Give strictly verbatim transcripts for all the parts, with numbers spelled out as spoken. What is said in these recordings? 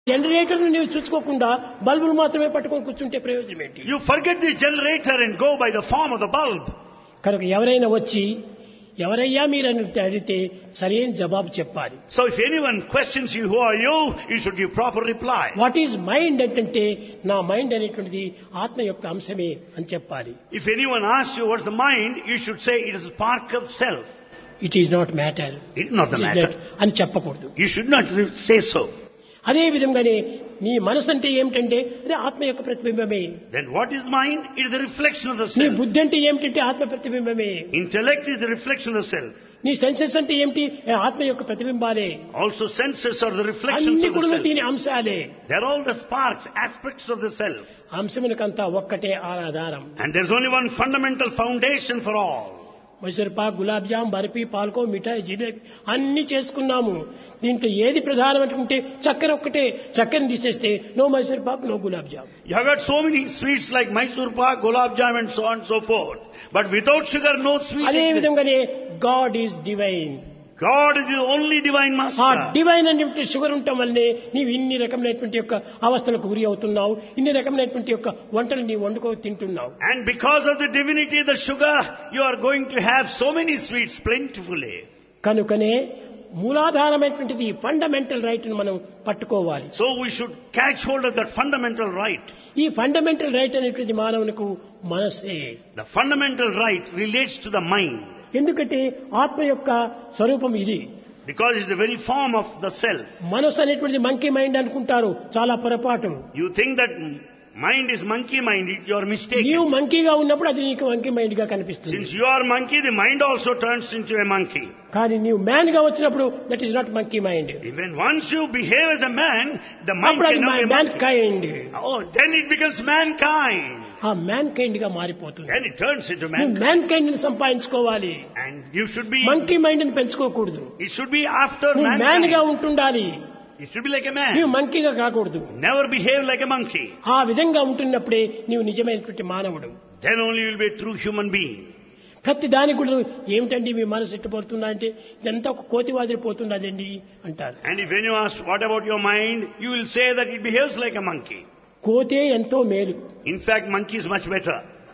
Generator ను నీవు చూసుకోకుండా బల్బులు మాత్రమే పట్టుకొని కూర్చుంటే ప్రయోజనం ఏంటి? You forget this generator and go by the form of the bulb. కనుక ఎవరైనా వచ్చి ఎవరయ్యా మీరని అడిగితే సరైన జవాబు చెప్పాలి. So if anyone questions you, who are you, you should give proper reply. What is mind అంటే నా మైండ్ అనేటువంటిది ఆత్మ యొక్క అంశమే అని చెప్పాలి. If anyone asks you what's the mind, you should say it is a spark of self. It is not matter It is not the matter. అని చెప్పకూడదు. You should not say so. అదే విధంగానే నీ మనసు అంటే ఏమిటంటే అదే ఆత్మ యొక్క ప్రతిబింబమే. Then what is mind? It is a reflection of the నీ self. బుద్ధి అంటే ఏమిటంటే ఆత్మ ప్రతిబింబమే. Intellect is a reflection of the self. నీ సెన్సెస్ అంటే ఏమిటి? ఆత్మ యొక్క ప్రతిబింబాలే. Also senses are the reflections అన్ని of the కూడా self. దీని అంశాలే. They are all the sparks, aspects of the self. అంశమునకంతా ఒక్కటే ఆధారం. And there is only one fundamental foundation for all. Mysore Pak, gulab jam, barfi, పాల్కో, మిఠాయి, జిలేబీ అన్ని చేసుకున్నాము. దీంట్లో ఏది ప్రధానమంటే చక్కెర ఒక్కటే. చక్కెరని తీసేస్తే no Mysore Pak, no gulab jam. You have got so many sweets like Mysore pak, gulab jam and so on and so forth. But without sugar, no sweet అదే exists. విధంగానే God is divine. God is the only divine ఆ master. Divine అనేటువంటి sugar ఉండటం వల్లే నీవు ఇన్ని రకమైనటువంటి యొక్క అవస్థలకు గురి అవుతున్నావు. ఇన్ని రకమైనటువంటి యొక్క వంటలు నీవు వండుకో తింటున్నావు. And because of the divinity, the sugar, you are going to have so many sweets plentifully. కనుకనే మూలాధారమైనటువంటిది ఫండమెంటల్ రైట్ ను మనం పట్టుకోవాలి. So we should catch hold of that fundamental right. ఈ ఫండమెంటల్ రైట్ అనేటువంటి మానవునికి మనసే. The fundamental right relates to the mind. ఎందుకంటే ఆత్మ యొక్క స్వరూపం ఇది. Because it's the very form of the self. మనసు అనేటువంటిది మంకీ మైండ్ అనుకుంటారు, చాలా పొరపాటు. You think that mind is monkey mind, you are mistaken. నీవు మంకీగా ఉన్నప్పుడు అది నీకు మంకీ మైండ్ గా కనిపిస్తుంది. Since you are monkey, the mind also turns into a monkey. కానీ నీవు మ్యాన్ గా వచ్చినప్పుడు that is not monkey mind. Even once you behave as a man, the mind అప్పుడు అది cannot be man monkey. Kind. Oh, then it becomes mankind. ఆ man kind గా మారిపోతుంది. Then it turns into నువ్వు mankind. Man kind ని సంపాదించుకోవాలి. And you should be, monkey mind ని పెంచుకోకూడదు. it should be after నువ్వు మ్యాన్ గా mankind. ఉంటుండాలి. It should be like a నీవు man. మంకీగా కాకూడదు. Never behave like a monkey. ఆ విధంగా ఉంటున్నప్పుడే నీవు నిజమైనటువంటి మానవుడు. Then only you will be a true human being. ప్రతి దానికి కూడా ఏమిటండి మీ మనసు ఎట్టుపోతుందా అంటే ఇదంతా ఒక కోతి వాదిరిపోతున్నదండి అంటారు. And if when you ask, what about your mind? You will say that it behaves like a monkey. కోతే ఎంతో మేలు. In fact, monkey is much better.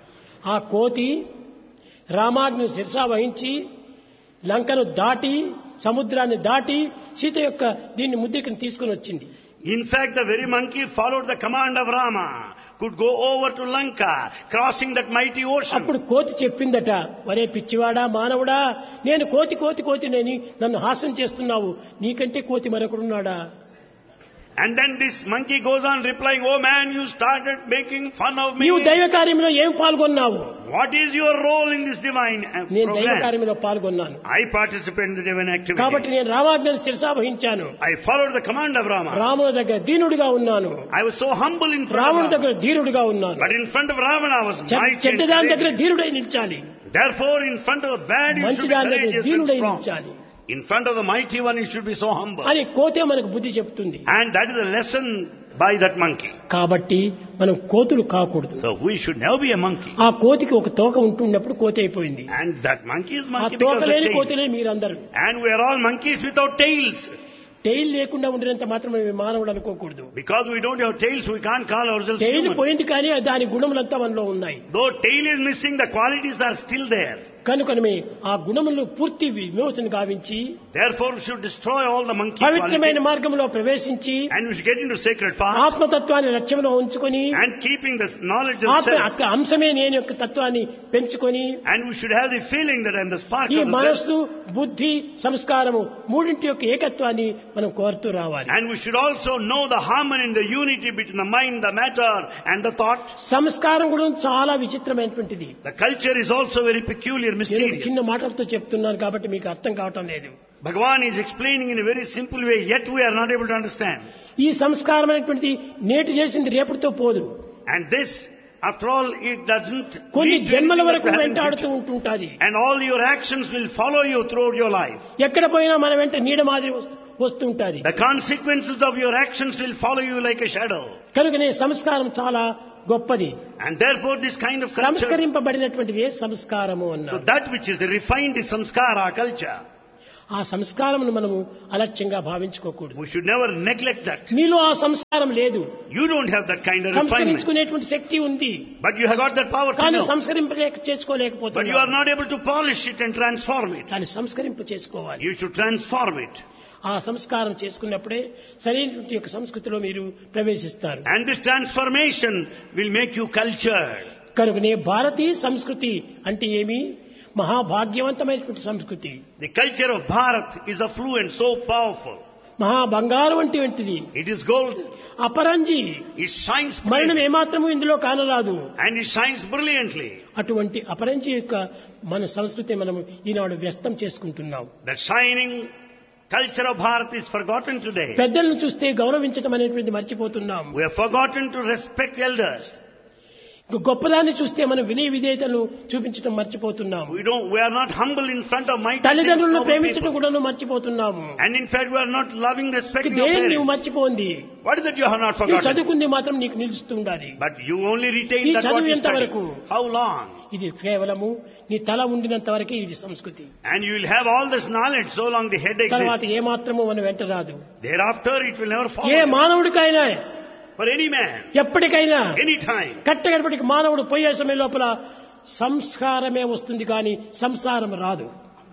ఆ కోతి రామాజ్ఞను శిరసా వహించి లంకను దాటి సముద్రాన్ని దాటి సీత యొక్క దీన్ని ముద్రికను తీసుకుని వచ్చింది. In fact, the very monkey followed the command of Rama, could go over to Lanka, crossing that mighty ocean. అప్పుడు కోతి చెప్పిందట, వరే పిచ్చివాడా మానవుడా, నేను కోతి కోతి కోతి నేని నన్ను హాస్యం చేస్తున్నావు, నీకంటే కోతి మరొకడున్నాడా? And then this monkey goes on replying, oh man, you started making fun of me. నీవు దైవ కార్యంలో ఏం పాల్గొన్నావు? What is your role in this divine uh, నేను దైవ program? కార్యంలో పాల్గొన్నాను. I participate in the divine activity. కాబట్టి నేను రామాజ్ఞను శిరసా వహించాను. I followed the command of Rama. రాముని దగ్గర దీనుడిగా ఉన్నాను. I was so humble in front రాముని of దగ్గర Rama. ధీరుడిగా ఉన్నాను. But in front of Ravana I was mighty and చెడ్డదాని దగ్గర courageous. ధీరుడై నిలిచాలి. Therefore, in front of the bad, you should మంచి be దాని దగ్గర courageous and ధీరుడై strong. నిలిచాలి In front of the mighty one, you should be so humble. అని కోతే మనకు బుద్ధి చెప్తుంది. And that is the lesson by that monkey. కాబట్టి మనం కోతులు కాకూడదు. So we should never be a monkey. ఆ కోతికి ఒక తోక ఉంటున్నప్పుడు కోతి అయిపోయింది. And that monkey is ఆ monkey తోక because of లేని the tail. కోతిలే మీరందరూ. And we are all monkeys without tails. Tile లేకుండా ఉండినంత మాత్రం మానవుడు అనుకోకూడదు. Because we don't have tails, we can't call ourselves tile humans. పోయింది కానీ దాని గుణములంతా మనలో ఉన్నాయి. Though tail is missing, the qualities are still there. కనుకనే ఆ గుణములను పూర్తి విమోచన గావించి Therefore, we should destroy all the monkey పవిత్రమైన qualities. మార్గంలో ప్రవేశించి And we should get into sacred path. ఆత్మతత్వాన్ని లక్ష్యంలో ఉంచుకొని And keeping the knowledge of ఆత్మ self. యొక్క అంశమే నేను యొక్క తత్వాన్ని పెంచుకొని And we should have the feeling that I am the spark ఈ of the self. మనస్సు బుద్ధి సంస్కారము మూడింటి యొక్క ఏకత్వాన్ని మనం కోరుతూ రావాలి. And we should also know the harmony and the unity between the mind, the matter and the thought. సంస్కారం కూడా చాలా విచిత్రమైనటువంటిది. The culture is also very peculiar, నేను mysterious. చిన్న మాటలతో చెప్తున్నాను కాబట్టి మీకు అర్థం కావటం లేదు. Bhagavan is explaining in a very simple way, yet we are not able to understand. ఈ సంస్కారం అనేటువంటిది నేటి చేసింది రేపటితో పోదు. And this, after all, it doesn't కొన్ని lead to జన్మల anything వరకు that will happen in వెంటాడుతూ future. ఉంటుంటాది. And all your actions will follow you throughout your life. ఎక్కడ పోయినా మన వెంట నీడ మాదిరి వస్తు- వస్తుంటాది. The consequences of your actions will follow you like a shadow. కనుకనే సంస్కారం చాలా గొప్పది. And therefore this kind of culture, సంస్కరింపబడినటువంటిదే సంస్కారము so అన్నారు. that which is refined is samskara, culture. ఆ సంస్కారమును మనము అలక్ష్యంగా భావించుకోకూడదు. We should never neglect that. మీలో ఆ సంస్కారం లేదు. You don't have that kind of refinement. సంస్కరించుకునేటువంటి శక్తి ఉంది, But you have got that power to కానీ know. సంస్కరింపలేక But you are చేసుకోలేకపోతున్నారు. not able to polish it and transform it. దాన్ని సంస్కరింప చేసుకోవాలి. You should transform it. ఆ సంస్కారం చేసుకున్నప్పుడే సరైనటువంటి యొక్క సంస్కృతిలో మీరు ప్రవేశిస్తారు. And this transformation will make you cultured. కనుకనే భారతీయ సంస్కృతి అంటే ఏమి? మహాభాగ్యవంతమైనటువంటి సంస్కృతి. The culture of Bharat is affluent, so powerful. మహా బంగారం వంటిది. It is gold. Aparanji. It shines మరణం brilliantly. ఏమాత్రము ఇందులో కానరాదు. And it shines brilliantly. అటువంటి అపరంజి యొక్క మన సంస్కృతి మనము ఈనాడు వ్యస్తం చేసుకుంటున్నాం. The shining culture of Bharat is forgotten today. పెద్దలను చూస్తే గౌరవించడం అనేటువంటి మర్చిపోతున్నాం. We have forgotten to respect elders. గొప్పదాన్ని చూస్తే మనం వినయ విధేయతలు చూపించడం మర్చిపోతున్నాము. We don't. We are not humble in front of mighty తల్లిదండ్రులను noble ప్రేమించడం people. కూడా మర్చిపోతున్నాము. And in fact, we are not loving, respecting our దేని నువ్వు parents. మర్చిపోంది? What is that you have not నువ్వు forgotten? చదువుకుంది మాత్రం నీకు నిలుస్తుండాలి. But you only retain ఈ that what చదువు you ఎంత study. వరకు? How long? ఇది కేవలము నీ తల ఉండినంత వరకే ఇది సంస్కృతి. And you will have all this knowledge so long the head తర్వాత exists. ఏమాత్రము మనం వెంట రాదు. Thereafter, it will never A follow. మానవుడికైనా For any man, ఎప్పటికైనా any time. కట్టగడపటికి మానవుడు పోయే సమయం లోపల సంస్కారమే వస్తుంది, కానీ సంసారం రాదు.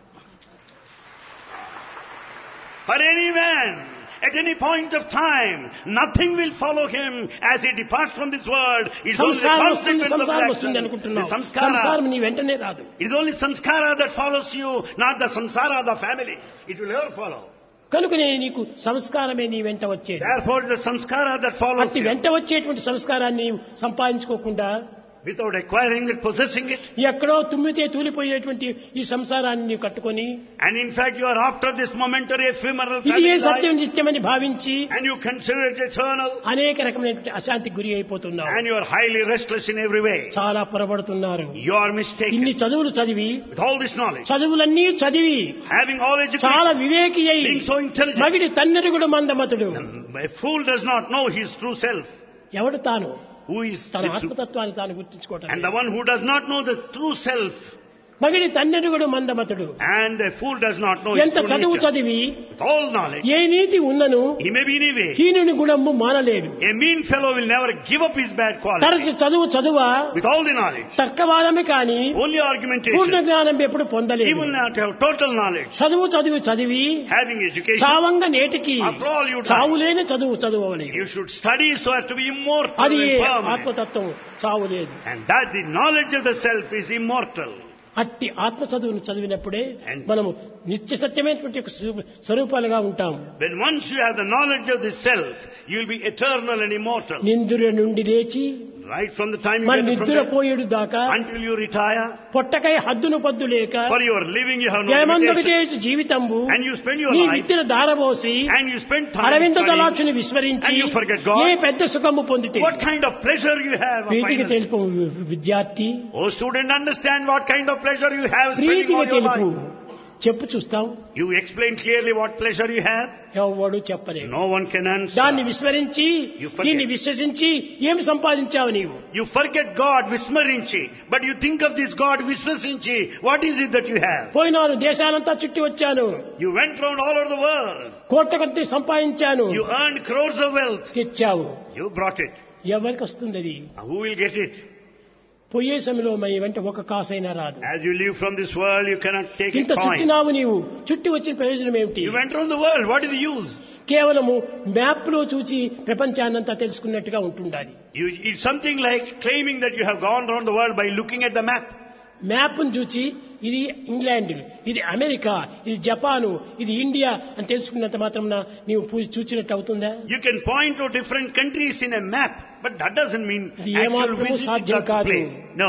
For any man, at any point of time, nothing will follow him as he departs from this world. It's only the సంసారం వస్తుంది, consequence of సంసారం the వస్తుంది action. అనుకుంటున్నావు. The samskara. సంసారం నీ వెంటనే రాదు. It is only samskara that follows you, not the samsara of the family. It will never follow. కనుకనే నీకు సంస్కారమే నీ వెంట వచ్చేది. Therefore, it is the samskara that follows అట్టి you. వెంట వచ్చేటువంటి సంస్కారాన్ని సంపాదించుకోకుండా Without acquiring it, possessing it. ఎక్కడో తుమ్మితే తూలిపోయేటువంటి ఈ సంసారాన్ని నీవు కట్టుకొని And in fact, you are after this momentary ephemeral ఇది ఏ family సత్యం life. నిత్యమని భావించి And you consider it eternal. అనేక రకమైనటువంటి అశాంతికి గురి అయిపోతున్నావు. And you are highly restless in every way. చాలా పొరబడుతున్నారు. You are mistaken. ఇన్ని చదువులు చదివి With all this knowledge, చదువులన్నీ చదివి having all చాలా education, వివేకి అయి being so intelligent, మగిడి తన్నెరుగుడు మందమతుడు. a fool does not know his true self. ఎవడు తాను Who is తన the true, ఆత్మతత్వాన్ని తాను గుర్తించుకోవటం and the one who does not know the true self, మగిడి తన్నెరుగుడు మందమతుడు. and a fool does not know his ఎంత true చదువు nature. చదివి With all knowledge, ఏ నీతి ఉన్నను he may be anyway. హీనుని గుణము మానలేడు. A mean fellow will never give up his bad quality. తరచు చదువు చదువా With all the knowledge, తర్కవాదమే కాని only పూర్ణ argumentation. జ్ఞానం ఎప్పుడు He పొందలేదు. will not have total knowledge. చదువు చదివి చదివి Having education, చావంగా నేటికి after all you die. చావులేని చదువు చదువని. You should study so as to be immortal అది and permanent. ఆత్మతత్వం చావు లేదు. And that the knowledge of the self is immortal. అట్టి ఆత్మ చదువును చదివినప్పుడే And- మనము నిత్య సత్యమైనటువంటి ఒక స్వరూ- స్వరూపాలుగా ఉంటాం. When once you have the knowledge of the self, you will be eternal and immortal. నిందుర నుండి లేచి Right from the time you మన get from నిద్ర there పోయేడు దాకా until you retire. పొట్టకై హద్దును పద్దు లేక For your living you have no జయమందుకు limitation. చేసి జీవితంబు And you spend your నీ life విత్తిన దారబోసి and you spend time Aravinda studying. దళాక్షుని విస్మరించి And you forget God. ఏ పెద్ద సుఖము పొందితే What kind of pleasure you have. ప్రీతికి finally. తెలుపు విద్యార్థి, Oh student, understand what kind of pleasure you have spending ప్రీతికి all your తెలుపు life. చెప్పు చూస్తాం. You explain clearly what pleasure you have. ఎవడు చెప్పలేదు. No one can answer. దాన్ని విస్మరించి You forget. దీన్ని విశ్వసించి ఏమి సంపాదించావు నీవు? You forget God, Vismarinchi, but you think of this God, Visvasinchi. What is it that you have? పోయినాను దేశాలంతా చుట్టి వచ్చాను, You went round all over the world. కోట్ల కొద్ది సంపాదించాను. You earned crores of wealth. తెచ్చావు. You brought it. ఎవరికి వస్తుంది అది? Now who will get it? పోయే సమయంలో మీ వెంట ఒక కాసైనా రాదు. As you leave from this world, you cannot take a ఇంత coin. చుట్టినావు నీవు, చుట్టి వచ్చిన ప్రయోజనం ఏమిటి? You went round the world. What is the use? కేవలము మ్యాప్ లో చూచి ప్రపంచాన్నంతా తెలుసుకున్నట్టుగా ఉంటుండాలి. You, it's something like claiming that you have gone round the world by looking at the map. Map ను చూచి ఇది ఇంగ్లాండ్, ఇది అమెరికా, ఇది జపాను, ఇది ఇండియా అని తెలుసుకున్నంత మాత్రం నీవు పూ- చూచినట్టు అవుతుందా? You can point to different countries in a map, but that doesn't mean ఇది actual ఏమాత్రము visit సాధ్యం to that కాదు. place. No.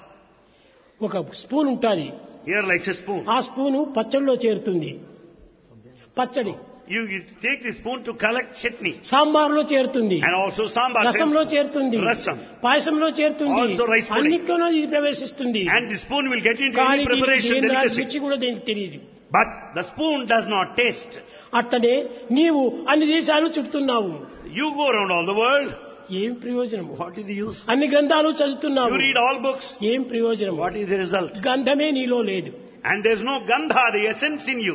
ఒక స్పూన్ ఉంటుంది, Here like a spoon. ఆ స్పూను పచ్చడిలో చేరుతుంది. పచ్చడి You, you take the spoon to collect chutney. సాంబార్లో చేరుతుంది, And also sambar. రసంలో చేరుతుంది, Rasam. పాయసంలో చేరుతుంది, Also rice pudding. అన్నిట్లోనూ ఇది ప్రవేశిస్తుంది. And the spoon will get into కానీ any దీనికి preparation దేని రాసి delicacy. రుచి కూడా దీనికి తెలియదు. But the spoon does not taste. అట్టనే నీవు అన్ని దేశాలు చుడుతున్నావు. You go around all the world. ఏం ప్రయోజనము? What is the use? అన్ని గ్రంథాలు చదువుతున్నావు. You read all books. ఏం ప్రయోజనము? What is the result? గంధమే నీలో లేదు. And there's no gandha, the essence in you.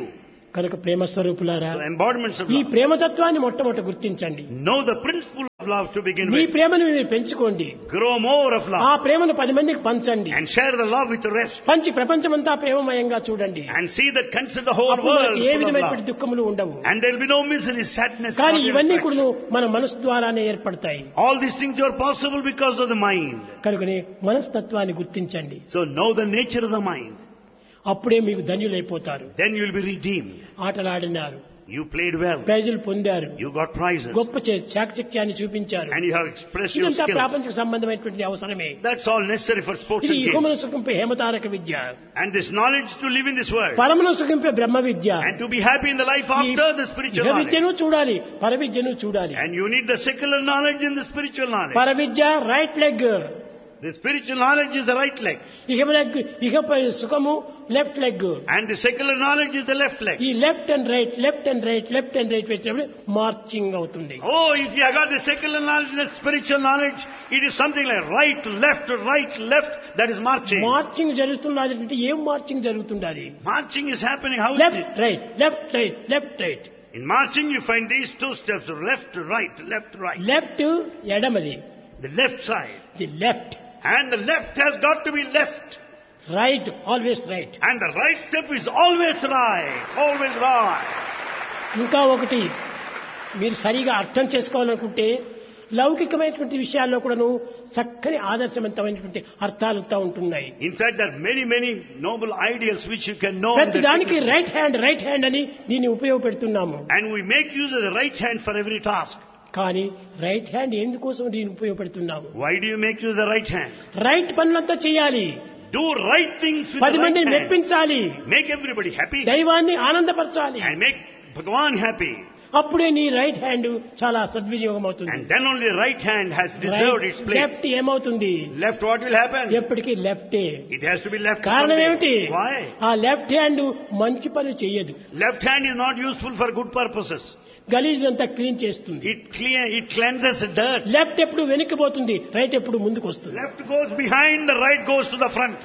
కనుక ప్రేమ స్వరూపులారా, The embodiments of ఈ love. ప్రేమతత్వాన్ని మొట్టమొదట గుర్తించండి. Know the principle of love to begin me with. ప్రేమను మీరు పెంచుకోండి. Grow more of ఆ love ప్రేమను పది మందికి పంచండి. and share the love with the rest. పంచి ప్రపంచమంతా ప్రేమమయంగా చూడండి. And see that consider the whole అప్పుడు world మనకి ఏ full of విధమైనటువంటి love. దుఃఖములు ఉండవు. And there will be no misery, sadness, కానీ or ఇవన్నీ affliction. కూడా మన మనసు ద్వారానే ఏర్పడతాయి. All these things are possible because of the mind. కనుకనే మనస్తత్వాన్ని గుర్తించండి. So know the nature of the mind. అప్పుడే మీకు ధన్యులైపోతారు. Then you will be redeemed. ఆటలాడినారు, You played well. ప్రైజులు పొందారు, You got prizes. గొప్ప చే- చాకచక్యాన్ని చూపించారు. And you have expressed your ఇదంతా skills. ప్రాపంచిక సంబంధమైనటువంటి అవసరమే. That's all necessary for sports ఇది and games. ఇహమును సుఖింపే హేమతారక Vidya, And this knowledge to live in this world. పరమును సుఖింపే బ్రహ్మ విద్య. And to be happy in the life ఈ after the spiritual ఇహ knowledge. విద్యను చూడాలి, పర విద్యను చూడాలి. And you need the secular knowledge and the spiritual knowledge. పర విద్య right leg, The spiritual knowledge is the right leg. ఇహ లెగ్ ఇహపై సుఖము left leg. And the secular knowledge is the left leg. ఈ left and right left and right left and right వచ్చినప్పుడు marching అవుతుంది. Oh, if you have got the secular knowledge and the spiritual knowledge, it is something like right, left, right, left, that is marching. Marching జరుగుతున్నది అంటే ఏం marching జరుగుతున్నది? Marching is happening. How is it? Left right left right left right. In marching you find these two steps, left, right, left, right. Left ఎడమది, The left side. The left. And the left has got to be left. Right always right. And the right step is always right, always right. ఇంకా ఒకటి మీరు సరిగా అర్థం చేసుకోవాలనుకుంటే లౌకికమైనటువంటి విషయాల్లో కూడాను చక్కని ఆదర్శవంతమైనటువంటి అర్థాలంతా ఉంటున్నాయి. In fact, there are many, many noble ideals which you can know. in ప్రతి the దానికి secular- right hand right hand అని దీన్ని ఉపయోగపెడుతున్నాము. And we make use of the right hand for every task. కానీ రైట్ హ్యాండ్ ఎందుకోసం దీన్ని ఉపయోగపెడుతున్నాము? Why do you make use of the right hand? Right పనులంతా చేయాలి, Do right things with పది the right మందిని hand. మెప్పించాలి, Make everybody happy దైవాన్ని ఆనందపరచాలి. and make Bhagavan happy. అప్పుడే నీ right hand చాలా సద్వినియోగం అవుతుంది. And then only right hand has deserved its place. Left ఏమవుతుంది? Left, what will happen? ఎప్పటికీ లెఫ్టే. It has to be left. కారణం someday. ఏమిటి? Why? ఆ లెఫ్ట్ హ్యాండ్ మంచి పని చేయదు. Left hand is not useful for good purposes. గలీజ్ అంతా క్లీన్ చేస్తుంది. It clean, it cleanses the dirt. Left ఎప్పుడు వెనక్కిపోతుంది, రైట్ ఎప్పుడు ముందుకు వస్తుంది. Left goes behind, the right goes to the front.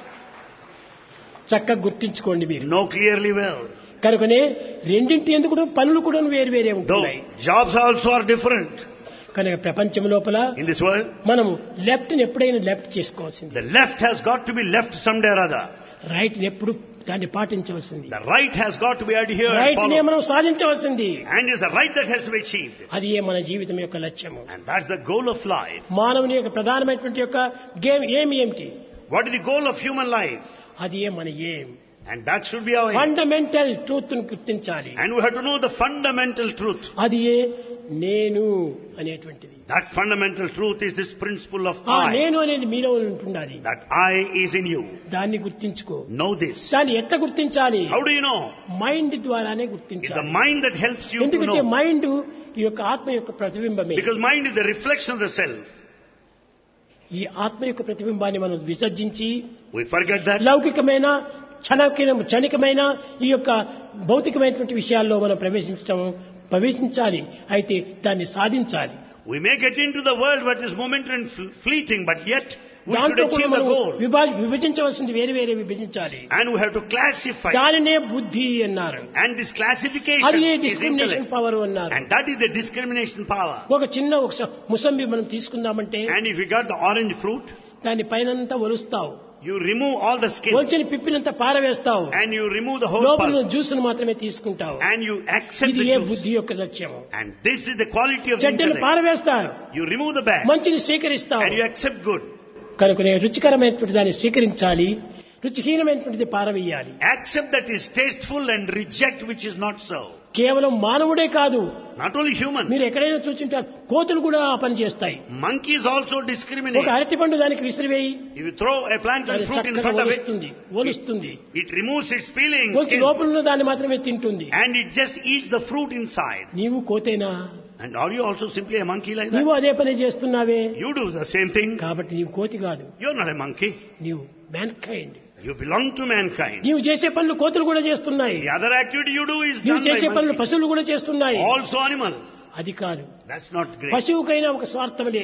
చక్కగా గుర్తించుకోండి మీరు. Know clearly well. కనుకనే రెండింటి ఎందుకు కూడా పనులు కూడా వేరు వేరే Though ఉంటున్నాయి. jobs also are different కనుక ప్రపంచం లోపల in this world. మనము లెఫ్ట్ ని ఎప్పుడైనా లెఫ్ట్ చేసుకోవాల్సింది, The left has got to be left someday or other. Right ని ఎప్పుడు దాన్ని పాటించవలసింది, The right has got to be adhered, right నే followed. మనం సాధించవలసింది. And it's the right that has to be achieved. అది ఏ మన జీవితం యొక్క లక్ష్యము. And that's the goal of life. మానవుని యొక్క ప్రధానమైనటువంటి యొక్క గేమ్ ఏమి ఏమిటి? What is the goal of human life? అది ఏ మన ఏం. And that should be our aim. Fundamental truth ని గుర్తించాలి. And we have to know the fundamental truth. అది ఏ నేను అనేటువంటిది. That fundamental truth is this principle of ఆ I. నేను అనేది మీలో ఉంటుండాలి. That I is in you. దాన్ని గుర్తించుకో. Know this. దాన్ని ఎట్లా గుర్తించాలి? How do you know? Mind ద్వారానే It's the గుర్తించాలి. mind that helps you to ఎందుకంటే know. మైండ్ ఈ యొక్క ఆత్మ యొక్క ప్రతిబింబమే. Because mind is the reflection of the self. ఈ ఆత్మ యొక్క ప్రతిబింబాన్ని మనం విసర్జించి We forget that. లౌకికమైన క్షణిక క్షణికమైన ఈ యొక్క భౌతికమైనటువంటి విషయాల్లో మనం ప్రవేశించడం ప్రవేశించాలి, అయితే దాన్ని సాధించాలి. We may get into the world what is momentary and fl- fleeting, but yet we should దాంట్లో కూడా achieve the మనం goal. విభా- విభజించవలసింది వేరే వేరే విభజించాలి. And we have to classify. దానినే బుద్ధి అన్నారు. And this classification అది is డిస్క్రిమినేషన్ intellect. పవర్ అన్నారు. And that is the discrimination power. ఒక చిన్న ఒక స- ముసంబి మనం తీసుకుందామంటే And if you got the orange fruit, దాని పైనంతా ఒలుస్తావు, you remove all the skin. ఒలిచిన పిప్పినంతా పారవేస్తావు, And you remove the whole లోపల pulp. జ్యూస్ మాత్రమే తీసుకుంటావు. And you accept ఇది the ఏ juice. బుద్ధి యొక్క లక్ష్యం. And this is the quality of the చెడ్డను intellect. పారవేస్తావు, You remove the bad. మంచిని స్వీకరిస్తావు. And you accept good. కనుకనే రుచికరమైనటువంటి దాన్ని స్వీకరించాలి, రుచిహీనమైనటువంటిది పారవేయాలి. Accept that is tasteful and reject which is not so. కేవలం మానవుడే కాదు, Not only human. మీరు ఎక్కడైనా చూసింటారు కోతులు కూడా ఆ పని చేస్తాయి. Monkeys also ఒక discriminate. అరటి పండు దానికి విసిరివేయి, If you throw a plant and దాన్ని fruit in చక్కగా front of it, ఒలుస్తుంది ఒలుస్తుంది it removes its peeling ఒలిచి skin. లోపల ఉన్న దాన్ని మాత్రమే తింటుంది. And it just eats the fruit inside. నీవు కోతేనా? And are you also simply a monkey like నీవు that? అదే పని చేస్తున్నావే. You do the same thing. కాబట్టి నీవు కోతి కాదు, You're not a monkey. నీవు man kind. You belong to mankind. నీవు చేసే పనులు కోతులు కూడా చేస్తున్నాయి, The other activity you do is నీవు done చేసే by పనులు monkey. పశువులు కూడా చేస్తున్నాయి. Also animals. అది కాదు, That's not great. పశువుకైనా ఒక స్వార్థం లేదు.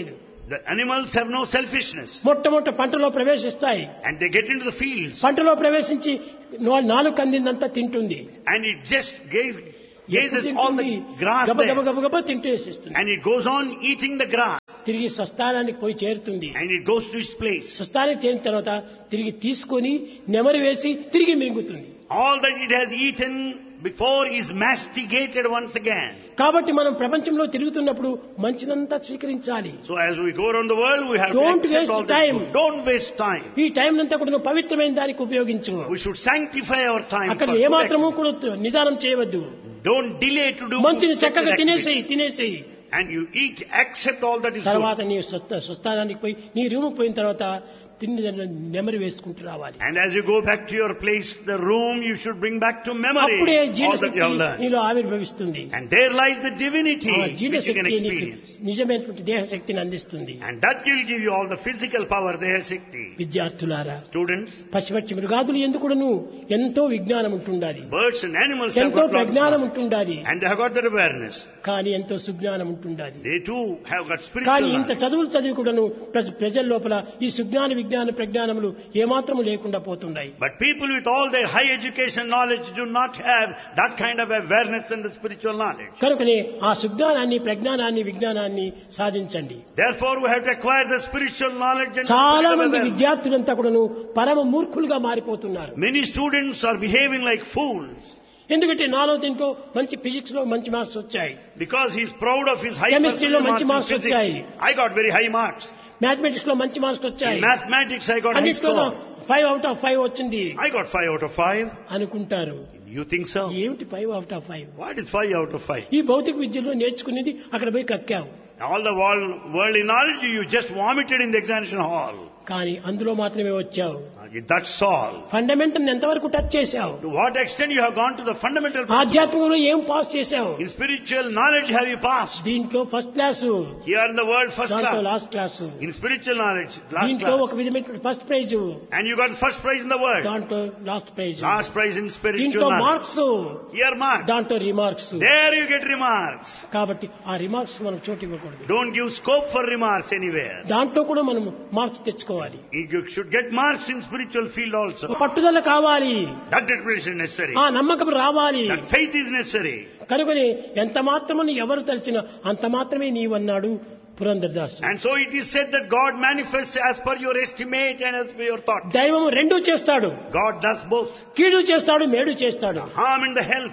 The animals have no selfishness. మొట్టమొదట పంటలో ప్రవేశిస్తాయి. And they get into the fields. పంటలో ప్రవేశించి నా- నాలుగు కందిందంతా తింటుంది. And it just gaze- gazes all the grass గబ గబ there. గబ గబ తింటూ వేసేస్తుంది. And it goes on eating the grass. తిరిగి స్వస్థానానికి పోయి చేరుతుంది. And it goes to its place. స్వస్థానానికి చేరిన తర్వాత తిరిగి తీసుకొని నెమరు వేసి తిరిగి మింగుతుంది. All that it has eaten before is masticated once again. కాబట్టి మనం ప్రపంచంలో తిరుగుతున్నప్పుడు మంచినంతా స్వీకరించాలి. So as we go around the world, we have Don't to accept waste all this time. good. Don't waste time. ఈ టైం అంతా కూడా నువ్వు పవిత్రమైన దానికి ఉపయోగించు. We should sanctify our time. అక్కడ for good ఏమాత్రము activity. కూడా నిదానం చేయవద్దు. Don't delay to do మంచిని good చక్కగా activity. తినేసేయి తినేసేయి And you eat, accept all that is good. తర్వాత నీ స్వస్థ స్వస్థానానికి పోయి నీ రూమ్ పోయిన తర్వాత తిండి నెమరు వేసుకుంటూ రావాలి. And as you go back to your place, the room, you should bring back to memory అప్పుడే all that you జీవశక్తి have learned. నీలో ఆవిర్భవిస్తుంది. And there lies the divinity ఆ which you can జీవశక్తి నీకు experience. నిజమైనటువంటి దేహశక్తిని అందిస్తుంది. And that will give you all the physical power, the Shakti. విద్యార్థులారా, Students, పశుపక్షి మృగాదులు ఎందుకును ఎంతో విజ్ఞానం ఉంటుండాలి, birds and animals have ఎంతో got lot of ప్రజ్ఞానం knowledge. ఉంటుండాలి, And they have got that awareness. కానీ ఎంతో సుజ్ఞానం ఉంటుండాలి. They too have got కానీ spiritual ఇంత knowledge. చదువులు చదివి కూడాను ప్ర- ప్రజల లోపల ఈ సుజ్ఞాన విజ్ఞాన ప్రజ్ఞానములు ఏమాత్రము లేకుండా పోతున్నాయి. But people with all their high education knowledge do not have that kind of awareness and the spiritual knowledge. కనుకనే ఆ సుజ్ఞానాన్ని ప్రజ్ఞానాన్ని విజ్ఞానాన్ని సాధించండి. Therefore, we have to acquire the spiritual knowledge and చాలా spiritual మంది awareness. విద్యార్థులంతా కూడాను పరమ మూర్ఖులుగా మారిపోతున్నారు. Many students are behaving like fools ఎందుకంటే నాలో దీంట్లో మంచి ఫిజిక్స్ లో మంచి మార్క్స్ వచ్చాయి, because he is proud of his high Chemistry లో percentage మంచి marks in marks వచ్చాయి. physics. I got very high marks. Mathematics లో మంచి మార్క్స్ వచ్చాయి, In mathematics, I got high అన్నిట్లో score. Five out of five వచ్చింది I got five out of five. అనుకుంటారు. You think so? ఏమిటి five out of five? What is five out of five? ఈ భౌతిక విద్యలో నేర్చుకునేది అక్కడ పోయి కక్కావు, All the world, worldly knowledge you just vomited in the examination hall. కానీ అందులో మాత్రమే వచ్చావు. That's all. ఫండమెంటల్ ఎంతవరకు టచ్ చేశావు? To what extent you have gone to the fundamental principle? ఆధ్యాత్మికంలో ఏం పాస్ చేశావు? In spiritual knowledge have you passed? దీంట్లో first class, Here in the world first దాంట్లో class. Last class, In spiritual knowledge, last దీంట్లో ఒక class. విధమైనటువంటి first prize, And you got first prize in the world. దాంట్లో last praise, Last prize in spiritual దీంట్లో knowledge. Marks, Here marks. దాంట్లో remarks. There you get remarks. కాబట్టి ఆ remarks మనం చోటు ఇవ్వకూడదు. Don't give scope for remarks anywhere. దాంట్లో కూడా మనం మార్క్స్ తెచ్చుకోవాలి. You should get marks in spiritual field also. పట్టుదల కావాలి, That determination is necessary. ఆ నమ్మకం రావాలి. That faith is necessary. కనుకని ఎంత మాత్రమని ఎవరు తలిచినా అంత మాత్రమే నీవన్నాడు Purandara Dasa. And so it is said that God manifests as per your estimate and as per your thought. దైవం రెండూ చేస్తాడు, God does both. కీడు చేస్తాడు, మేడు చేస్తాడు. Harm and the help.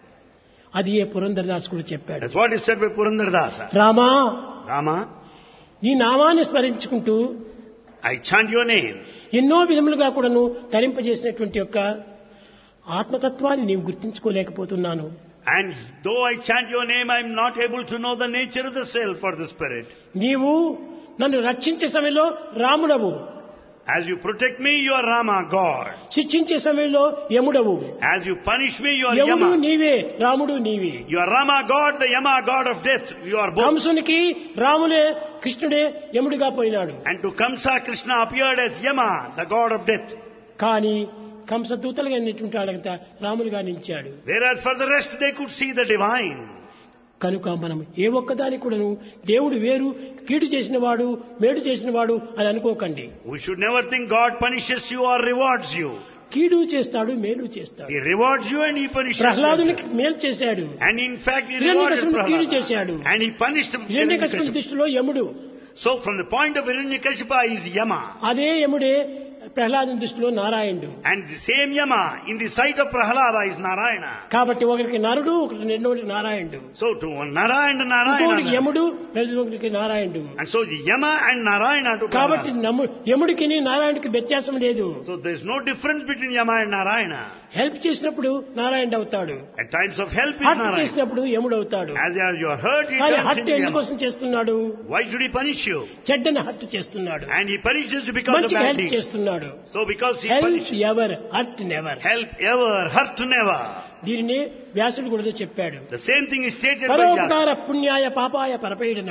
అది ఏ పురంధరదాసు కూడా చెప్పాడు. That's what is said by Purandardasa. Rama, Rama, నీ నామాన్ని స్మరించుకుంటూ I chant your name. ఎన్నో విధములుగా కూడాను తరింపజేసినటువంటి యొక్క ఆత్మతత్వాన్ని నీవు గుర్తించుకోలేకపోతున్నాను. And though I chant your name, I am not able to know the nature of the self or the spirit. నీవు నన్ను రక్షించే సమయంలో రాముడవు, As you protect me, you are Rama, God. శిక్షించే సమయంలో యముడవు. As you punish me, you are యముడు Yama. నీవే, రాముడు నీవే. You are Rama, God, the Yama, God of death. You are both. కంసునికి రాములే, కృష్ణుడే యముడిగా పోయినాడు. And to Kamsa, Krishna appeared as Yama, the God of death. కానీ కంస దూతలుగా నిన్నటువంటి వాళ్ళంతా రాములుగా నిలిచాడు. Whereas for the rest, they could see the divine. కనుక మనం ఏ ఒక్కదాని కూడాను దేవుడు వేరు, కీడు చేసిన వాడు, మేడు చేసిన వాడు అని అనుకోకండి. We should never think God punishes you or rewards you. కీడు చేస్తాడు, మేలు చేస్తాడు. He rewards you and he punishes you. ప్రహ్లాదునికి మేలు చేశాడు, And in fact, he rewarded హిరణ్యకశిపుని కీడు Prahlada. చేశాడు. And he punished him. హిరణ్యకశిపుని దృష్టిలో యముడు, So from the point of Hiranyakashipa is Yama. అదే యముడే ప్రహ్లాదుని దృష్టిలో నారాయణుడు. And the same Yama in the sight of Prahlada is Narayana. కాబట్టి ఒకరికి నరుడు, ఒకరికి రెండోటి నారాయణుడు. So to one Narayana, ఇంకొకరికి Narayana. యముడు, రెండోకి నారాయణుడు. And so the Yama and Narayana to కాబట్టి Prahlada. నమ్ము- యముడికి నారాయణుడికి వ్యత్యాసం లేదు. So there is no difference between Yama and Narayana. Help చేసినప్పుడు నారాయణుడు అవుతాడు, At times of help is hurt Narayana. చేసినప్పుడు యముడు అవుతాడు. As you are hurt, he కానీ turns హర్ట్ into Yama. ఎందుకోసం చేస్తున్నాడు? Why should he punish you? చెడ్డని hurt చేస్తున్నాడు, And he punishes you because of మంచిగా bad హెల్ప్ deeds. చేస్తున్నాడు. So because he help punishes, ever, hurt never. help ever, hurt never. దీనిని వ్యాసుడు కూడా చెప్పాడు. The same thing is stated by Vyasa. పరోపకార పుణ్యాయ పాపాయ పరపీడనం.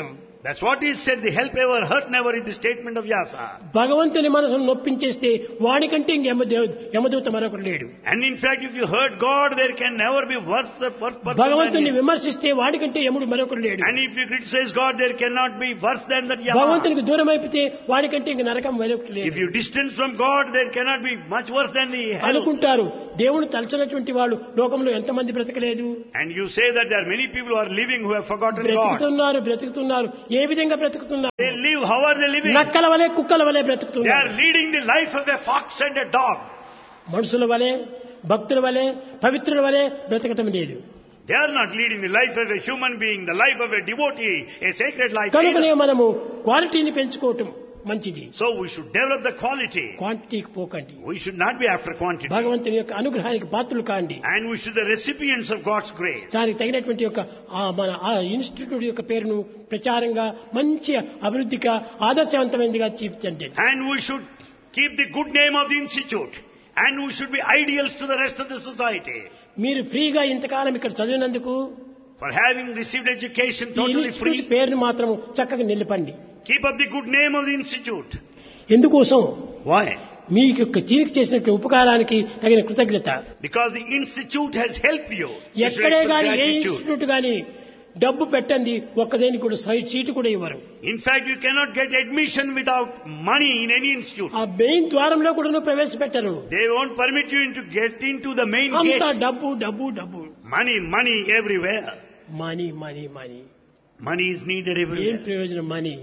That's what is said, the help ever, hurt never is the statement of Vyasa. భగవంతుని మనసును నొప్పించేస్తే వాడికంటే ఇంక యమదేవ- యమదూత మరొకడు లేడు. And in fact, if you hurt God, there can never be worse the worse person than భగవంతుని him. విమర్శిస్తే వాడికంటే యముడు మరొకడు లేడు. And if you criticize God, there cannot be worse than that Yama. భగవంతునికి దూరం అయిపోతే వాడికంటే ఇంక నరకం మరొకటి If లేదు you distance from God, there cannot be much worse than the hell. అనుకుంటారు. దేవుడు తలచినటువంటి వాళ్ళు లోకంలో ఎంతమంది బ్రతకలేదు? And you say that there are many people who are living who have forgotten God. బ్రతుకుతున్నారు బ్రతుకుతున్నారు ఏ విధంగా బ్రతుకుతున్నారు? They live, how are they living? నక్కల వలె కుక్కల వలె They బ్రతుకుతున్నారు. are leading the life of a fox and a dog. మనుషుల వలె భక్తుల వలె పవిత్రుల వలె బ్రతకటం లేదు. They are not leading the life of a human being, the life of a devotee, a sacred life. కనుకనే either. మనము క్వాలిటీని పెంచుకోవటం మంచిది. So we should develop the quality. క్వాంటిటీకి పోకండి. We should not be after quantity. భగవంతుని యొక్క అనుగ్రహానికి పాత్రలు కాండి. And we should be the recipients of God's grace. దానికి తగినటువంటి యొక్క ఆ మన ఆ ఇన్స్టిట్యూట్ యొక్క పేరును ప్రచారంగా మంచి అభివృద్ధిగా ఆదర్శవంతమైనదిగా తీర్చండి. And we should keep the good name of the institute. And we should be ideals to the rest of the society. మీరు ఫ్రీగా ఇంతకాలం ఇక్కడ చదివినందుకు For having received education ఈ totally ఇన్స్టిట్యూట్ free, పేరును మాత్రం చక్కగా నిలపండి. keep up the good name of the institute. ఎందుకోసం? Why? మీకు యొక్క తీరిక చేసినటువంటి ఉపకారానికి తగిన కృతజ్ఞత. Because the institute has helped you. You should ఎక్కడే express గాని ఏ gratitude. ఇన్స్టిట్యూట్ గాని డబ్బు పెట్టండి ఒక్కదేనికి కూడా సైట్ సీటు కూడా ఇవ్వరు. In fact, you cannot get admission without money in any institute. ఆ మెయిన్ ద్వారంలో కూడా ప్రవేశపెట్టరు. They won't permit you to get into the main అంతా gate. డబ్బు డబ్బు డబ్బు. Money, money everywhere. Money money money Money is needed ఏం everywhere. ప్రయోజనం? Money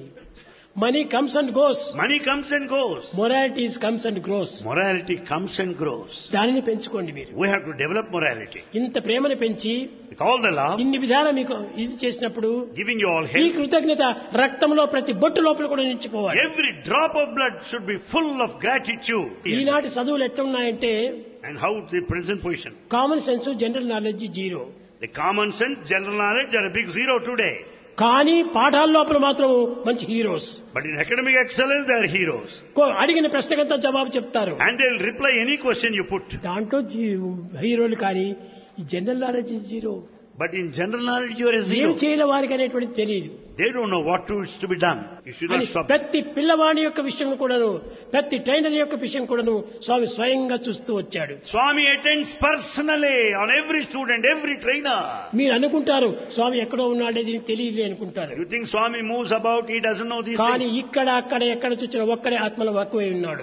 money comes and goes. Money comes and goes. Moralities comes and grows. Morality comes and grows. దానిని పెంచుకోండి మీరు. We have to develop morality. ఇంత ప్రేమను పెంచి With all the love, ఇన్ని విధాలు మీకు ఇది చేసినప్పుడు giving you all ఈ help. కృతజ్ఞత రక్తంలో ప్రతి బొట్టు లోపల కూడా నిలిచిపోవాలి. Every drop of blood should be full of gratitude. ఈనాటి చదువులు ఎట్లున్నాయంటే And how the present position? Common sense general knowledge zero. The common sense, general knowledge are a big zero today. కానీ పాఠాల లోపల మాత్రం మంచి heroes. But in academic excellence, they are heroes. కో- అడిగిన ప్రశ్నకంతా జవాబు చెప్తారు. And they will reply any question you put. దాంట్లో G- హీరోలు కానీ ఈ general knowledge zero. But in general knowledge, you are a ఏం zero. చేయాలి వారికి అనేటువంటిది తెలియదు. They don't know what to, is to be done. You should not అని stop. ప్రతి పిల్లవాడి యొక్క విషయం కూడాను ప్రతి ట్రైనర్ యొక్క విషయం కూడాను స్వామి స్వయంగా చూస్తూ వచ్చాడు. Swami attends personally on every student, every trainer. మీరు అనుకుంటారు స్వామి ఎక్కడో ఉన్నాడే దీనికి తెలియదు అనుకుంటారు. You think Swami moves about, he doesn't know these కానీ things. ఇక్కడ అక్కడ ఎక్కడ చూసిన ఒక్కడే ఆత్మలో వక్కువై ఉన్నాడు.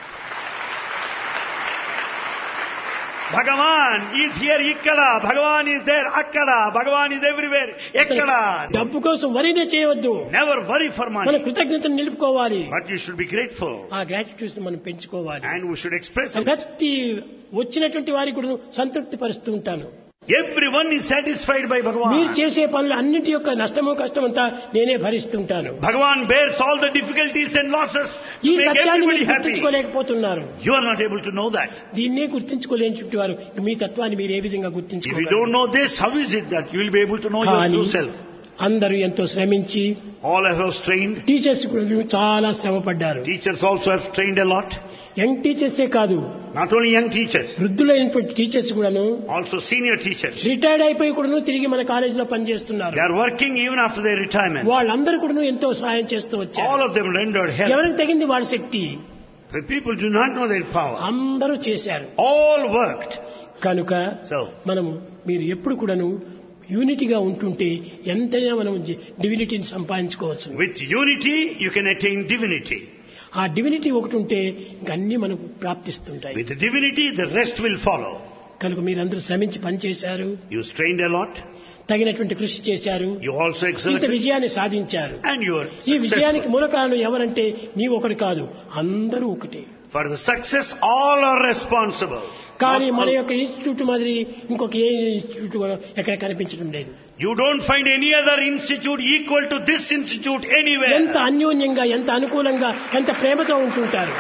Bhagavan is here, ikkada. Bhagavan is there, akkada. Bhagavan is everywhere, ekkada. డబ్బు కోసం వరినే చేయవద్దు. Never worry for మన money. కృతజ్ఞతను నిలుపుకోవాలి. But you should be grateful. ఆ గ్రాటిట్యూడ్స్ మనం పెంచుకోవాలి. And we should express it. ప్రతి వచ్చినటువంటి వారికి కూడా సంతృప్తి పరుస్తూ ఉంటాను. Everyone is satisfied by మీరు Bhagavan. చేసే పనులు అన్నింటి యొక్క నష్టము కష్టమంతా నేనే భరిస్తుంటాను. Bhagavan bears all the difficulties and losses ఈ to make సత్యాన్ని everybody మీరు happy. గుర్తించుకోలేకపోతున్నారు. You are not able to know that. దీన్నే గుర్తించుకోలేని వారు మీ తత్వాన్ని మీరు ఏ విధంగా If you గుర్తించుకోగలరు? don't know this, how is it that you will be able to know your కానీ true self? అందరూ ఎంతో శ్రమించి All have strained. టీచర్స్ కూడా చాలా శ్రమ పడ్డారు. Teachers also have strained a lot. Young టీచర్సే కాదు, Not only young teachers, వృద్ధులైనటువంటి teachers కూడాను also senior teachers. రిటైర్డ్ అయిపోయి కూడాను తిరిగి మన కాలేజీలో పనిచేస్తున్నారు. They are working even after their retirement. వాళ్ళందరూ కూడాను ఎంతో సహాయం చేస్తూ All వచ్చారు. of them rendered help. ఎవరికి తగింది వాడి శక్తి The people do not know their power. అందరూ చేశారు. All worked. కనుక So, మనము మీరు ఎప్పుడు కూడాను యూనిటీగా ఉంటుంటే ఎంతైనా మనం డివినిటీని సంపాదించుకోవచ్చు. with unity, you can attain divinity. ఆ డివినిటీ ఒకటి ఉంటే ఇంక అన్ని మనకు ప్రాప్తిస్తుంటాయి. With divinity, the rest will follow. కనుక మీరందరూ శ్రమించి పనిచేశారు, You strained a lot. తగినటువంటి కృషి చేశారు, You also ఇంత exerted. విజయాన్ని సాధించారు. And you are ఈ విజయానికి successful. మూల కారణం ఎవరంటే నీవు ఒకటి కాదు, అందరూ ఒకటే. For the success, all are responsible. కానీ Not మన all- యొక్క ఇన్స్టిట్యూట్ మాదిరి ఇంకొక ఏ ఇన్స్టిట్యూట్ కూడా ఎక్కడ కనిపించడం లేదు. You don't find any other institute equal to this institute anywhere. ఎంత అన్యోన్యంగా, ఎంత అనుకూలంగా, ఎంత ప్రేమతో ఉంటుంటారు.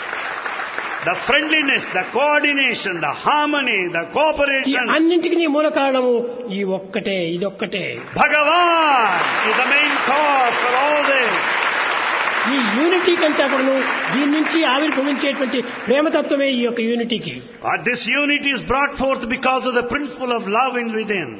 The friendliness, the coordination, the harmony, the ఈ cooperation. అన్నింటికి నీ మూల కారణము ఈ ఒక్కటే, ఇదొక్కటే. Bhagavan is the main cause for all this. ఈ యూనిటీ కంటే కూడాను దీని నుంచి ఆవిర్భవించేటువంటి ప్రేమతత్వమే ఈ యొక్క యూనిటీకి. But this unity is brought forth because of the principle of love in within.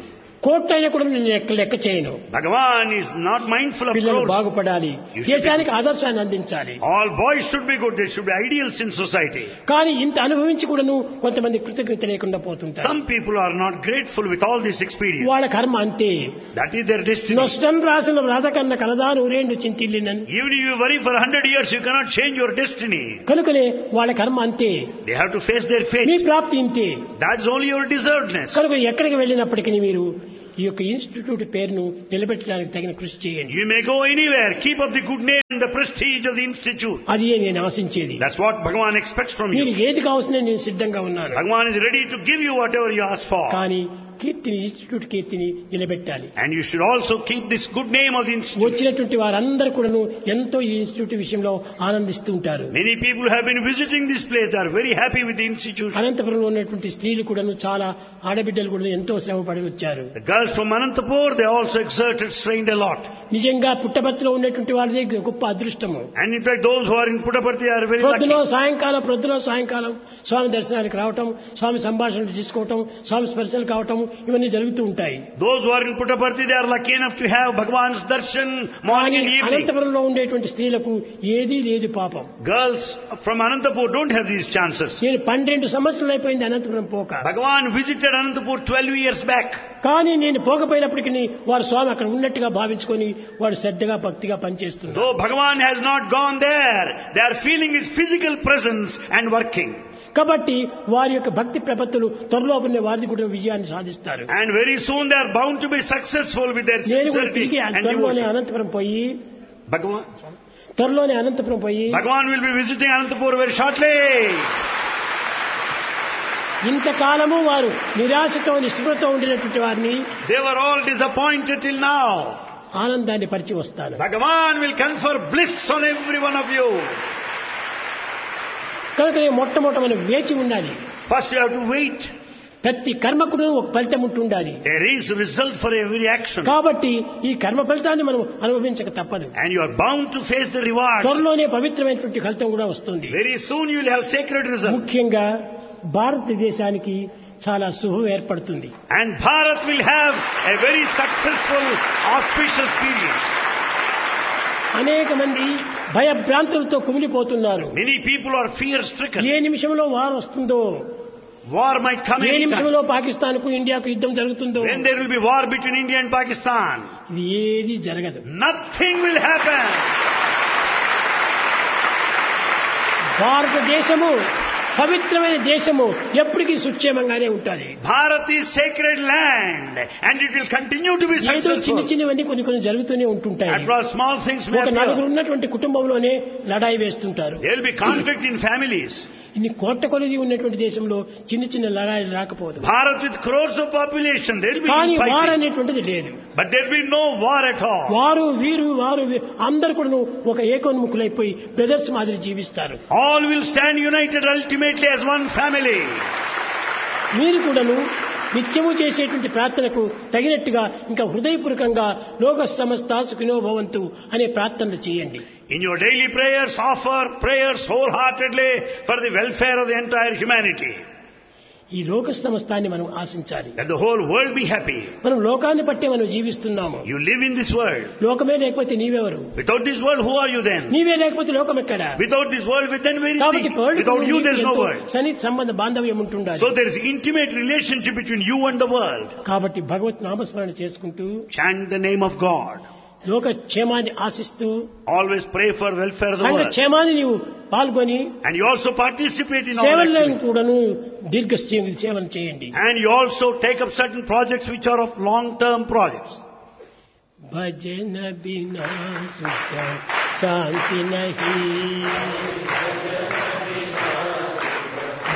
కోట్లైనా కూడా నేను లెక్క లెక్క చేయను. Bhagavan is not mindful of పిల్లలు crores. బాగుపడాలి, You should దేశానికి ఆదర్శాన్ని అందించాలి. All boys should be good. They should be ideals in society. కానీ ఇంత అనుభవించి కూడాను కొంతమంది కృతజ్ఞత లేకుండా పోతుంటారు. Some people are not grateful with all this experience. వాళ్ళ కర్మ అంతే. That is their destiny. నష్టం రాసిన రాధకన్న కలదా నూరేండు చింతిల్లినన్. Even if you worry for a hundred years, you cannot change your destiny. కనుకనే వాళ్ళ కర్మ అంతే. They have to face their me fate. ప్రాప్తి ఇంతే. That's only your deservedness. కనుక ఎక్కడికి వెళ్ళినప్పటికీ మీరు ఈ యొక్క ఇన్స్టిట్యూట్ పేరును నిలబెట్టడానికి తగిన కృషి చేయండి. You may go anywhere. Keep up the good name and the prestige of the institute. అది నేను ఆశించేది. That's what Bhagavan expects from మీరు you. ఏది కావాల్సిన నేను సిద్ధంగా ఉన్నాను. Bhagavan is ready to give you whatever you ask for. కానీ కీర్తిని ఇన్స్టిట్యూట్ కీర్తిని నిలబెట్టాలి. And you should also keep this good name of the institute. వచ్చినటువంటి వారందరూ కూడాను ఎంతో ఈ ఇన్స్టిట్యూట్ విషయంలో ఆనందిస్తూ ఉంటారు. Many people have been visiting this place. They are very happy with the institute. అనంతపురంలో ఉన్నటువంటి స్త్రీలు కూడాను చాలా ఆడబిడ్డలు కూడా ఎంతో శ్రమ పడి వచ్చారు. The girls from Anantapur, they also exerted, strained a lot. నిజంగా పుట్టపర్తిలో ఉన్నటువంటి వాళ్ళది గొప్ప అదృష్టము. And in fact, those who are in Puttaparthi are very ప్రొద్దులో lucky. సాయంకాలం ప్రొద్దులో సాయంకాలం స్వామి దర్శనానికి రావటం, స్వామి సంభాషణలు తీసుకోవటం, స్వామి స్పర్శలు కావటం ఇవన్నీ జరుగుతూ ఉంటాయి. Those who are in Puttaparthi, they are lucky enough to have Bhagavan's darshan morning and evening. అనంతపురంలో ఉండేటువంటి స్త్రీలకు ఏదీ లేదు పాపం. Girls from Anantapur don't have these chances. నేను పన్నెండు సంవత్సరాలు అయిపోయింది అనంతపురం పోక. Bhagavan visited Anantapur twelve years back. కానీ నేను పోకపోయినప్పటికీ వారు స్వామి అక్కడ ఉన్నట్టుగా భావించుకొని వాడు శ్రద్ధగా భక్తిగా పనిచేస్తున్నారు. Though Bhagavan has not gone there, they are feeling his physical presence and working. కాబట్టి వారి యొక్క భక్తి ప్రపత్తులు త్వరలో వారిది కూడా విజయాన్ని సాధిస్తారు. And very soon they are bound to be successful with their నేను కూడా sincerity తిరిగి and త్వరలోనే devotion. అనంతపురం పోయి Bhagavan, త్వరలోనే అనంతపురం పోయి Bhagavan will be visiting Anantapur very shortly. ఇంతకాలము వారు నిరాశతో నిస్పృహతో ఉండినటువంటి వారిని They were all disappointed till now. ఆనందాన్ని పరిచి వస్తాను. Bhagavan will confer bliss on every one of you. కనుక మొట్టమొదట మనం వేచి ఉండాలి. First you have to wait. ప్రతి కర్మకుడు ఒక ఫలితం ఉంటుండాలి. There is a result for every action. కాబట్టి ఈ కర్మ ఫలితాన్ని మనం అనుభవించక తప్పదు. And you are bound to face the rewards. త్వరలోనే పవిత్రమైనటువంటి ఫలితం కూడా వస్తుంది. Very soon you will have sacred results. ముఖ్యంగా భారతదేశానికి చాలా శుభం ఏర్పడుతుంది. And Bharat will have a very successful, auspicious period. అనేక మంది భయభ్రాంతులతో కుమిలిపోతున్నారు. Many people are fear-stricken. ఏ నిమిషంలో వారు వస్తుందో, War might come ఏ any time. నిమిషంలో పాకిస్తాన్ కు ఇండియాకు యుద్ధం జరుగుతుందో, When there will be war between India and Pakistan, ఇది ఏది జరగదు. nothing will happen. భారతదేశము పవిత్రమైన దేశము ఎప్పటికీ సుక్షేమంగానే ఉంటుంది. Bharat is sacred land and it will continue to be ఏదో చిన్న successful. చిన్నవన్నీ కొన్ని కొన్ని జరుగుతూనే ఉంటుంటాయి. After all, small things may ఒక నలుగురు appear. ఉన్నటువంటి కుటుంబంలోనే లడాయి వేస్తుంటారు. There will be conflict in families. ఇన్ని కోట్ల కొలది ఉన్నటువంటి దేశంలో చిన్న చిన్న లడాయిలు రాకపోదు. Bharat with crores of population, there will be కానీ వారు fighting. అనేటువంటిది లేదు. But there will be no war at all. వారు వీరు వారు వీ- అందరు కూడా ఒక ఏకోన్ముఖులైపోయి బ్రదర్స్ మాదిరి జీవిస్తారు. All will stand united ultimately as one family. మీరు కూడాను నిత్యము చేసేటువంటి ప్రార్థనకు తగినట్టుగా ఇంకా హృదయపూర్వకంగా లోక సమస్త సుఖినో భవంతు అనే ప్రార్థనలు చేయండి. In your daily prayers, offer prayers wholeheartedly for the welfare of the entire humanity. ఈ లోక సమస్తాన్ని మనం ఆశించాలి. That the whole world be happy. మనం లోకాన్ని పట్టే మనం జీవిస్తున్నాము. You live in this world. లోకమే లేకపోతే నీవెవరు? Without this world, who are you then? నీవే లేకపోతే లోకం ఎక్కడ? Without this world, then where is కాబట్టి it? Without you, there is no world. సన్నిహిత సంబంధ బాంధవ్యం ఉంటుండాలి. So there is intimate relationship between you and the world. కాబట్టి భగవత్ నామస్మరణ చేసుకుంటూ Chant the name of God. లోక క్షేమాన్ని ఆశిస్తూ Always pray for welfare of the సంఘ world. క్షేమాన్ని నీవు పాల్గొని And you also participate in all సేవలను activities. కూడాను దీర్ఘ సేవలు చేయండి. And you also take up certain projects which are of long-term projects. భజన బినా సుఖ శాంతి నహీ